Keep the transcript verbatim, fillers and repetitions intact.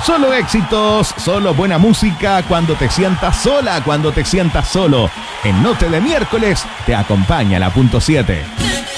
Solo éxitos, solo buena música cuando te sientas sola, cuando te sientas solo. En Noche de Miércoles te acompaña la punto siete.